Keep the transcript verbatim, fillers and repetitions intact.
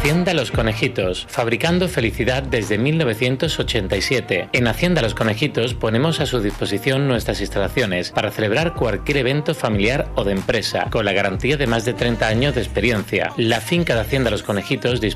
Hacienda Los Conejitos, fabricando felicidad desde mil novecientos ochenta y siete. En Hacienda Los Conejitos ponemos a su disposición nuestras instalaciones para celebrar cualquier evento familiar o de empresa, con la garantía de más de treinta años de experiencia. La finca de Hacienda Los Conejitos dispone